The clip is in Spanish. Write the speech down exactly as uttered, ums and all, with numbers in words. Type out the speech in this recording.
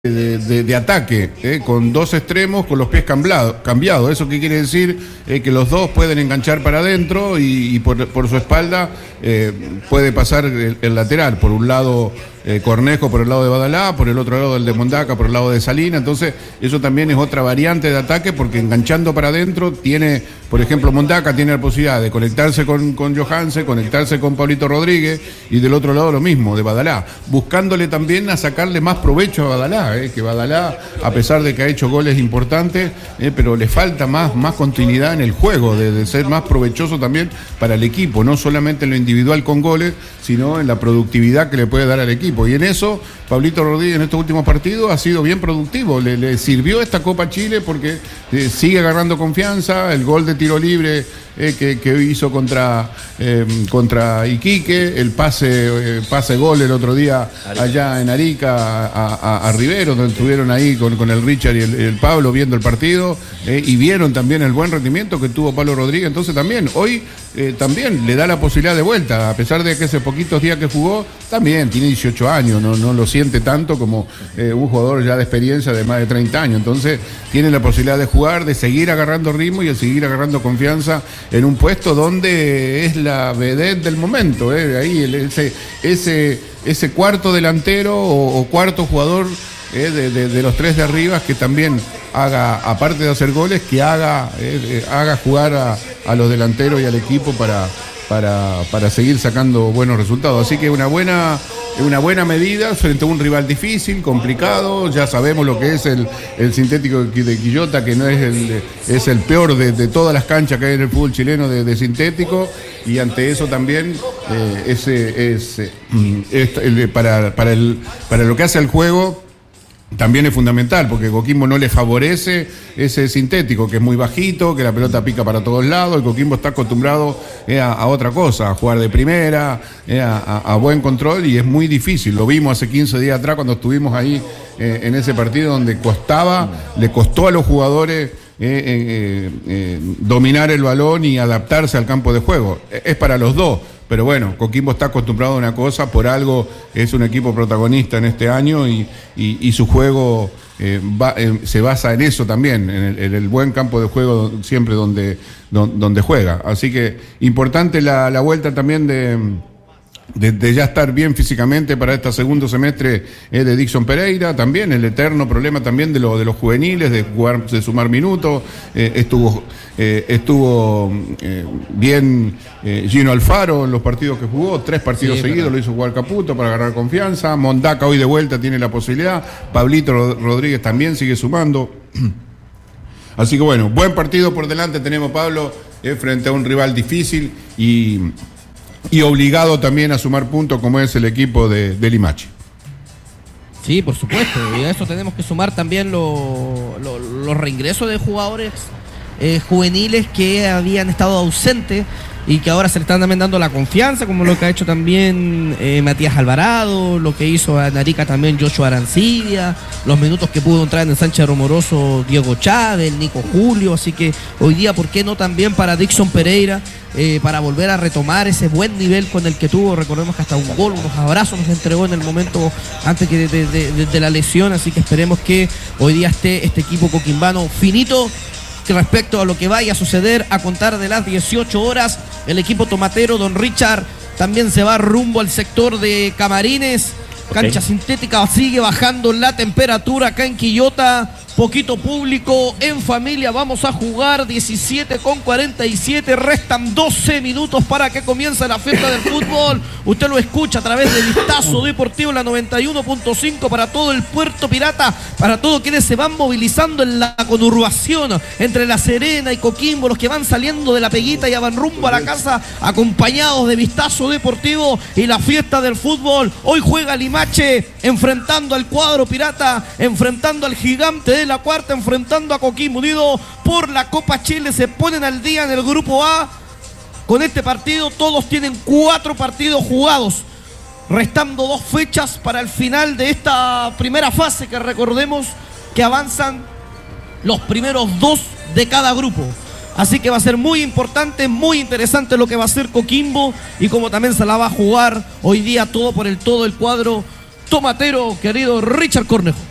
De, de, de ataque, eh, con dos extremos con los pies cambiados. Cambiado. ¿Eso qué quiere decir? Eh, que los dos pueden enganchar para adentro y, y por, por su espalda eh, puede pasar el, el lateral. Por un lado eh, Cornejo, por el lado de Badalá, por el otro lado el de Mondaca, por el lado de Salina. Entonces eso también es otra variante de ataque, porque enganchando para adentro tiene, por ejemplo, Mondaca tiene la posibilidad de conectarse con, con Johansen, conectarse con Pablito Rodríguez, y del otro lado lo mismo, de Badalá, buscándole también a sacarle más provecho a Badalá. Eh, que Badalá, a pesar de que ha hecho goles importantes, eh, pero le falta más, más continuidad en el juego, de, de ser más provechoso también para el equipo, no solamente en lo individual con goles, sino en la productividad que le puede dar al equipo. Y en eso, Pablito Rodríguez en estos últimos partidos ha sido bien productivo, le, le sirvió esta Copa Chile porque eh, sigue agarrando confianza, el gol de tiro libre eh, que, que hizo contra, eh, contra Iquique, el pase, eh, pase gol el otro día allá en Arica a, a, a Rivero, donde estuvieron ahí con, con el Richard y el, el Pablo viendo el partido, eh, y vieron también el buen rendimiento que tuvo Pablo Rodríguez. Entonces también, hoy eh, también le da la posibilidad de vuelta, a pesar de que hace poquitos días que jugó, también tiene dieciocho años, no, no lo siente tanto como eh, un jugador ya de experiencia de más de treinta años. Entonces tiene la posibilidad de jugar, de seguir agarrando ritmo y de seguir agarrando confianza en un puesto donde es la vedette del momento, eh, ahí el, ese, ese, ese cuarto delantero o, o cuarto jugador Eh, de, de, de los tres de arriba, que también haga, aparte de hacer goles, que haga, eh, eh, haga jugar a, a los delanteros y al equipo para, para, para seguir sacando buenos resultados. Así que una buena, una buena medida frente a un rival difícil, complicado. Ya sabemos lo que es el, el sintético de Quillota, que no es el, es el peor de, de todas las canchas que hay en el fútbol chileno de, de sintético, y ante eso también eh, ese, ese, es, el, para, para, el, para lo que hace al juego también es fundamental, porque Coquimbo no le favorece ese sintético, que es muy bajito, que la pelota pica para todos lados. El Coquimbo está acostumbrado eh, a, a otra cosa, a jugar de primera, eh, a, a, a buen control, y es muy difícil. Lo vimos hace quince días atrás cuando estuvimos ahí eh, en ese partido, donde costaba, le costó a los jugadores Eh, eh, eh, dominar el balón y adaptarse al campo de juego. Es para los dos, pero bueno, Coquimbo está acostumbrado a una cosa, por algo es un equipo protagonista en este año, y, y, y su juego eh, va, eh, se basa en eso también, en el, en el buen campo de juego siempre donde, donde, donde juega. Así que importante la, la vuelta también de... De, de ya estar bien físicamente para este segundo semestre eh, de Dixon Pereira. También el eterno problema también de, lo, de los juveniles, de jugar, de sumar minutos. Eh, estuvo eh, estuvo eh, bien eh, Gino Alfaro en los partidos que jugó, tres partidos sí, seguidos, pero... lo hizo jugar Caputo para agarrar confianza. Mondaca hoy de vuelta tiene la posibilidad. Pablito Rodríguez también sigue sumando. Así que bueno, buen partido por delante tenemos, Pablo, eh, frente a un rival difícil y... y obligado también a sumar puntos, como es el equipo de, de Limache. Sí, por supuesto, y a eso tenemos que sumar también lo, lo, los reingresos de jugadores eh, juveniles que habían estado ausentes y que ahora se le están también dando la confianza, como lo que ha hecho también eh, Matías Alvarado, lo que hizo a Narica también Joshua Arancibia, los minutos que pudo entrar en el Sánchez Romoroso Diego Chávez, Nico Julio. Así que hoy día, ¿por qué no también para Dixon Pereira, eh, para volver a retomar ese buen nivel con el que tuvo? Recordemos que hasta un gol, unos abrazos nos entregó en el momento antes que de, de, de, de la lesión. Así que esperemos que hoy día esté este equipo coquimbano finito. Que respecto a lo que vaya a suceder a contar de las dieciocho horas, el equipo tomatero, don Richard, también se va rumbo al sector de Camarines. Cancha okay. sintética, sigue bajando la temperatura acá en Quillota. Poquito público, en familia, vamos a jugar diecisiete con cuarenta y siete, restan doce minutos para que comience la fiesta del fútbol. Usted lo escucha a través de Vistazo Deportivo, la noventa y uno punto cinco para todo el Puerto Pirata, para todos quienes se van movilizando en la conurbación entre La Serena y Coquimbo, los que van saliendo de La Peguita y van rumbo a la casa, acompañados de Vistazo Deportivo y la fiesta del fútbol. Hoy juega Limache enfrentando al cuadro pirata, enfrentando al gigante de la cuarta, enfrentando a Coquimbo Unido por la Copa Chile. Se ponen al día en el grupo A con este partido. Todos tienen cuatro partidos jugados, restando dos fechas para el final de esta primera fase, que recordemos que avanzan los primeros dos de cada grupo. Así que va a ser muy importante, muy interesante lo que va a hacer Coquimbo, y como también se la va a jugar hoy día todo por el todo el cuadro tomatero, querido Richard Cornejo.